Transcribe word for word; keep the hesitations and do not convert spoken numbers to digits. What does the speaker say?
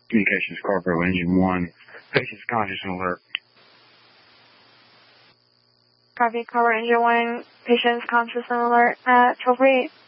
Communications Corporate Engine one. Patient's conscious and alert. Copy, Corporate Engine one. Patient's conscious and alert at twelve forty-eight.